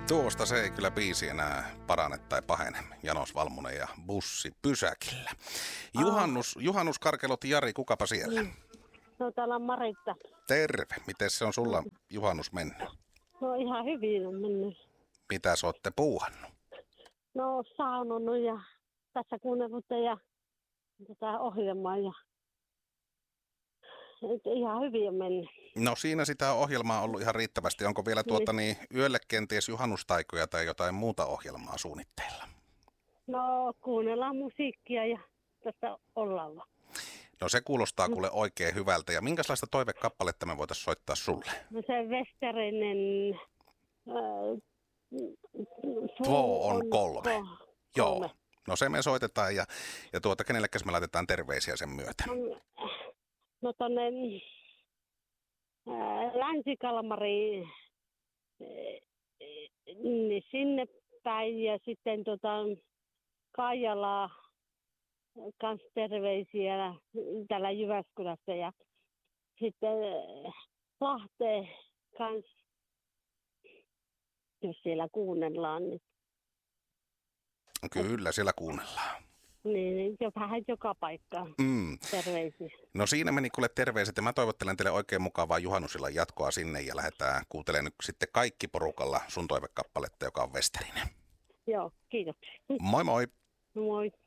Tuosta se ei kyllä biisi enää parane tai pahene. Janos Valmunen ja Bussi pysäkillä. Juhannuskarkelot Jari, kukapa siellä? No täällä on Maritta. Terve. Miten se on sulla juhannus mennyt? No ihan hyvin on mennyt. Mitä sä ootte puuhannut? No saunonut ja tässä kuunnellut ja tätä ohjelmaa ja ihan hyvin on mennyt. No siinä sitä ohjelmaa on ollut ihan riittävästi. Onko vielä yölle kenties juhannustaikoja tai jotain muuta ohjelmaa suunnitteilla? No kuunnellaan musiikkia ja tässä ollaan vaan. No se kuulostaa kuule oikein hyvältä. Ja minkälaista toivekappaletta me voitaisiin soittaa sulle? No se westerinen... Tuo on kolme. Joo. No se me soitetaan ja kenellekäs me laitetaan terveisiä sen myötä? No tonne Länsi-Kalmariin, niin sinne päin ja sitten Kaijalaa kans terveisiä täällä Jyväskylässä ja sitten Lahteen kans, jos siellä kuunnellaan. Niin. Kyllä, siellä kuunnellaan. Niin, vähän joka paikkaan terveisiä. No siinä meni kuule terveiset ja mä toivottelen teille oikein mukavaa juhannusillan jatkoa sinne ja lähdetään kuuntelemaan nyt sitten kaikki porukalla sun toivekappaletta, joka on westerinen. Joo, kiitoksia. Moi moi! Moi.